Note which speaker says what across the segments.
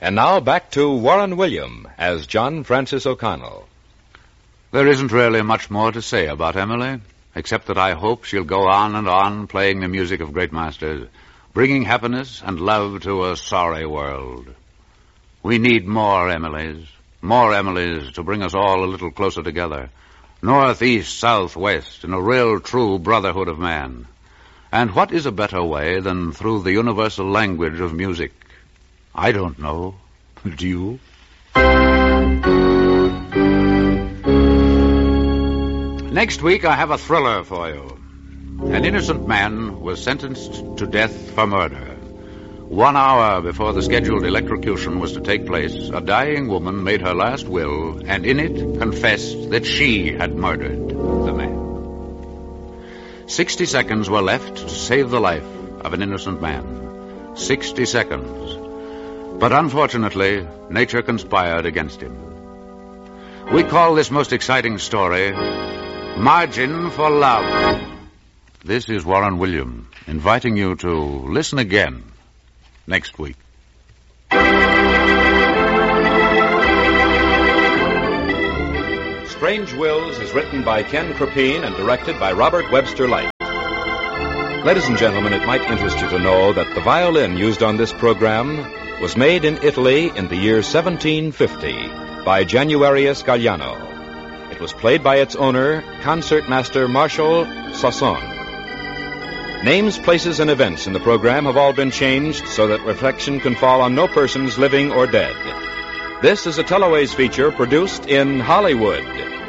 Speaker 1: And now back to Warren William as John Francis O'Connell.
Speaker 2: There isn't really much more to say about Emily, except that I hope she'll go on and on playing the music of great masters, bringing happiness and love to a sorry world. We need more Emilys to bring us all a little closer together, north, east, south, west, in a real, true brotherhood of man. And what is a better way than through the universal language of music? I don't know. Do you? Next week I have a thriller for you. An innocent man was sentenced to death for murder. 1 hour before the scheduled electrocution was to take place, a dying woman made her last will, and in it confessed that she had murdered the man. 60 seconds were left to save the life of an innocent man. 60 seconds. But unfortunately, nature conspired against him. We call this most exciting story Margin for Love. This is Warren William, inviting you to listen again next week.
Speaker 1: Strange Wills is written by Ken Crepine and directed by Robert Webster Light. Ladies and gentlemen, it might interest you to know that the violin used on this program was made in Italy in the year 1750 by Januarius Galliano. It was played by its owner, concertmaster Marshal Sasson. Names, places, and events in the program have all been changed so that reflection can fall on no persons living or dead. This is a Teleways feature produced in Hollywood.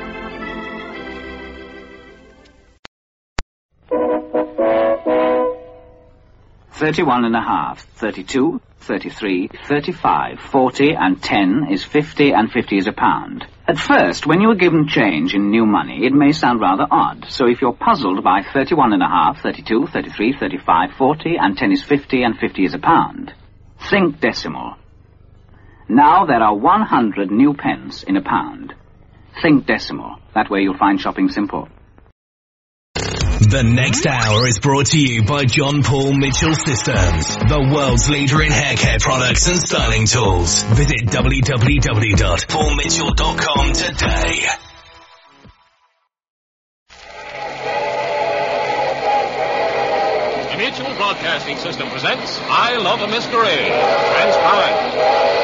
Speaker 3: $31.5, 32, 33, 35, 40, and 10 is 50, and 50 is a pound. At first, when you are given change in new money, it may sound rather odd. So if you're puzzled by 31.5, 32, 33, 35, 40, and 10 is 50, and 50 is a pound, think decimal. Now there are 100 new pence in a pound. Think decimal. That way you'll find shopping simple.
Speaker 4: The next hour is brought to you by John Paul Mitchell Systems, the world's leader in hair care products and styling tools. Visit www.paulmitchell.com today.
Speaker 5: The Mutual Broadcasting System presents I Love a Mystery. Transcribed.